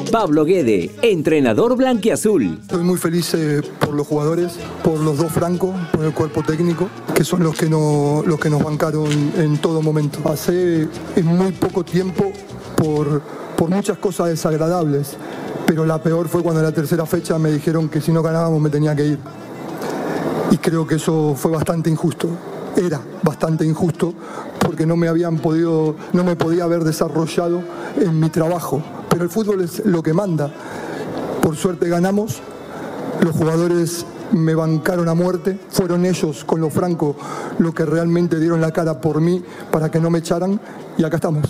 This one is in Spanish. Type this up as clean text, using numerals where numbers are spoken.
Pablo Guede, entrenador blanquiazul. Estoy muy feliz por los jugadores, por los dos francos, por el cuerpo técnico, que son los que nos bancaron en todo momento. Pasé en muy poco tiempo por muchas cosas desagradables, pero la peor fue cuando en la tercera fecha me dijeron que si no ganábamos me tenía que ir. Y creo que eso fue bastante injusto. Era bastante injusto porque no me podía haber desarrollado en mi trabajo. Pero el fútbol es lo que manda. Por suerte ganamos, los jugadores me bancaron a muerte, fueron ellos con los francos los que realmente dieron la cara por mí para que no me echaran y acá estamos.